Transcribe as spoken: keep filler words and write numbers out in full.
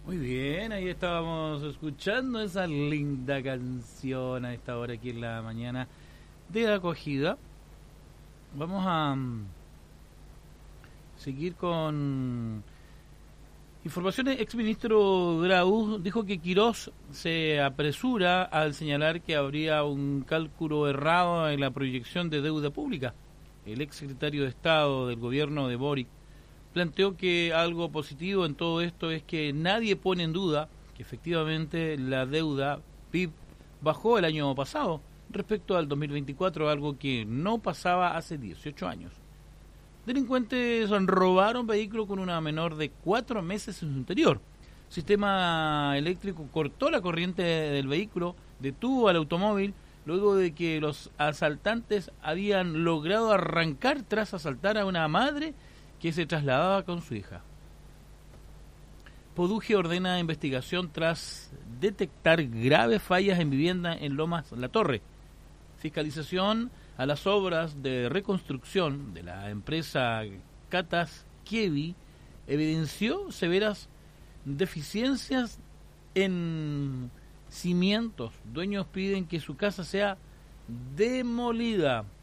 Muy bien, ahí estábamos escuchando esa linda canción a esta hora aquí en la mañana de la acogida. Vamos a mm, seguir con informaciones. Exministro Grau dijo que Quirós se apresura al señalar que habría un cálculo errado en la proyección de deuda pública. El exsecretario de Estado del gobierno de Boric planteó que algo positivo en todo esto es que nadie pone en duda que efectivamente la deuda P I B bajó el año pasado respecto al dos mil veinticuatro, algo que no pasaba hace dieciocho años. Delincuentes robaron vehículo con una menor de cuatro meses en su interior. Sistema eléctrico cortó la corriente del vehículo, detuvo al automóvil luego de que los asaltantes habían logrado arrancar tras asaltar a una madre que se trasladaba con su hija. Poduje ordena investigación tras detectar graves fallas en vivienda en Lomas La Torre. Fiscalización a las obras de reconstrucción de la empresa Catas Kievi evidenció severas deficiencias en cimientos. Dueños piden que su casa sea demolida.